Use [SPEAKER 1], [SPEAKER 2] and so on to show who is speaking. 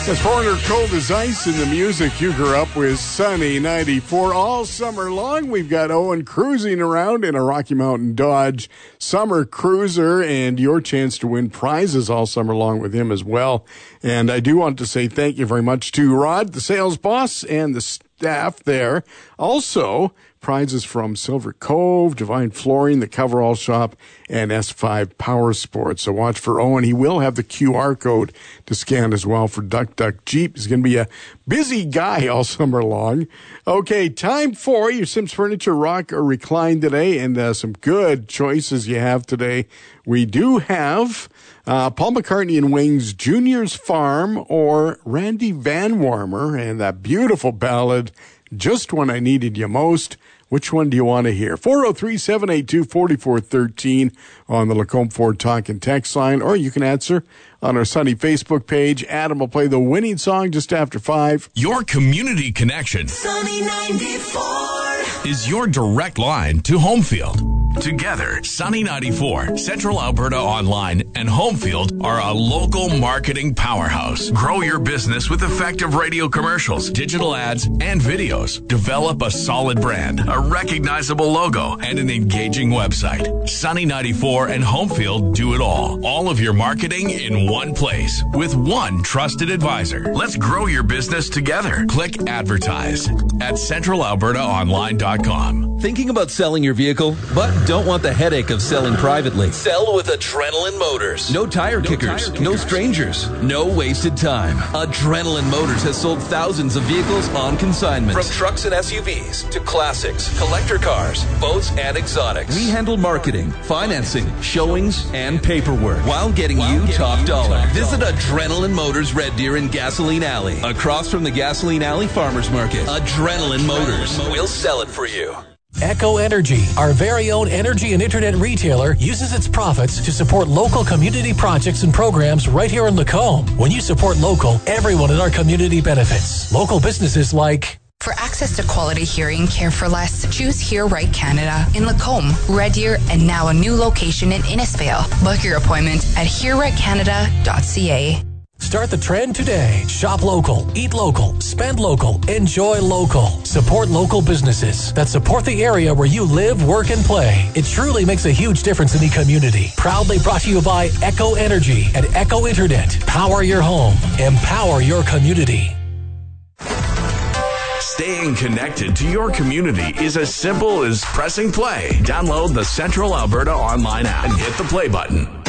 [SPEAKER 1] As Foreigner Cold as Ice in the music you grew up with, Sunny 94. All summer long, we've got Owen cruising around in a Rocky Mountain Dodge Summer Cruiser, and your chance to win prizes all summer long with him as well. And I do want to say thank you very much to Rod, the sales boss, and the staff there. Also, prizes from Silver Cove, Divine Flooring, the Coverall Shop, and S5 Power Sports. So watch for Owen. He will have the QR code to scan as well for Duck Duck Jeep. He's going to be a busy guy all summer long. Okay, time for your Sims Furniture Rock or Recline today, and some good choices you have today. We do have Paul McCartney and Wings, Junior's Farm, or Randy Van Warmer, and that beautiful ballad, Just When I Needed You Most. Which one do you want to hear? 403-782-4413 on the Lacombe Ford Talk and Text line, or you can answer on our Sunny Facebook page. Adam will play the winning song just after 5.
[SPEAKER 2] Your community connection.
[SPEAKER 3] Sunny 94
[SPEAKER 2] is your direct line to Homefield. Together, Sunny 94, Central Alberta Online, and Homefield are a local marketing powerhouse. Grow your business with effective radio commercials, digital ads, and videos. Develop a solid brand, a recognizable logo, and an engaging website. Sunny 94 and Homefield do it all. All of your marketing in one place with one trusted advisor. Let's grow your business together. Click advertise at centralalbertaonline.com.
[SPEAKER 4] Thinking about selling your vehicle, but don't want the headache of selling privately? Sell with Adrenaline Motors. No tire kickers, no strangers, no wasted time. Adrenaline Motors has sold thousands of vehicles on consignment. From trucks and SUVs to classics, collector cars, boats, and exotics. We handle marketing, financing, showings, and paperwork while getting you top dollar. Visit Adrenaline Motors Red Deer in Gasoline Alley, across from the Gasoline Alley Farmers Market. Adrenaline Motors. We'll sell it for you.
[SPEAKER 5] Echo Energy, our very own energy and internet retailer, uses its profits to support local community projects and programs right here in Lacombe. When you support local, everyone in our community benefits. Local businesses like...
[SPEAKER 6] For access to quality hearing care for less, choose Hear Right Canada in Lacombe, Red Deer, and now a new location in Innisfail. Book your appointment at hearrightcanada.ca.
[SPEAKER 5] Start the trend today. Shop local, eat local, spend local, enjoy local. Support local businesses that support the area where you live, work, and play. It truly makes a huge difference in the community. Proudly brought to you by Echo Energy and Echo Internet. Power your home. Empower your community.
[SPEAKER 2] Staying connected to your community is as simple as pressing play. Download the Central Alberta Online app and hit the play button.